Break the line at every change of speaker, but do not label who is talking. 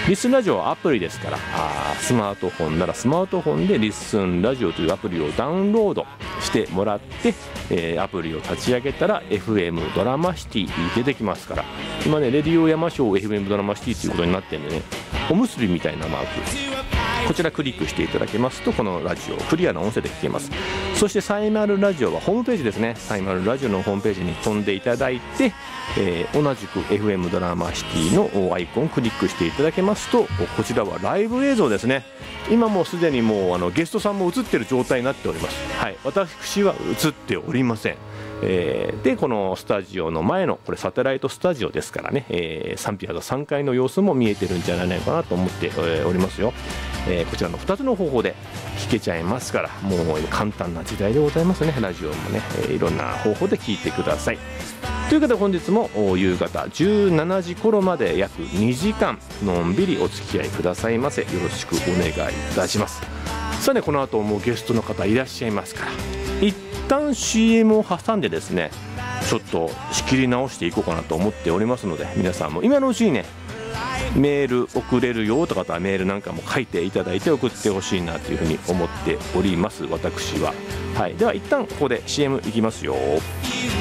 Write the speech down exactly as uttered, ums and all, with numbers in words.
リッスンラジオはアプリですから、あスマートフォンならスマートフォンでリッスンラジオというアプリをダウンロードしてもらって、えー、アプリを立ち上げたら エフエム ドラマシティ出てきますから、今ねレディオ山椒 エフエム ドラマシティということになってるんでね、おむすびみたいなマーク、こちらクリックしていただけますとこのラジオクリアな音声で聞けます。そしてサイマルラジオはホームページですね、サイマルラジオのホームページに飛んでいただいて、えー、同じく エフエム ドラマシティのアイコンをクリックしていただけますと、こちらはライブ映像ですね。今もうすでにもうあのゲストさんも映ってる状態になっております。はい、私は映っておりません。えー、でこのスタジオの前のこれサテライトスタジオですからね、えー、さんびゃくさんかいの様子も見えてるんじゃないかなと思って、えー、おりますよ。えー、こちらのふたつの方法で聞けちゃいますから、もう簡単な時代でございますね。ラジオもね、えー、いろんな方法で聞いてください。ということで本日も夕方じゅうしちじ頃まで約にじかんのんびりお付き合いくださいませ。よろしくお願いいたします。さあね、この後もうゲストの方いらっしゃいますから、一旦 シーエム を挟んでですね、ちょっと仕切り直していこうかなと思っておりますので、皆さんも今のうちにねメール送れるよとかはメールなんかも書いていただいて送ってほしいなというふうに思っております、私は。はい、では一旦ここで シーエム いきますよ。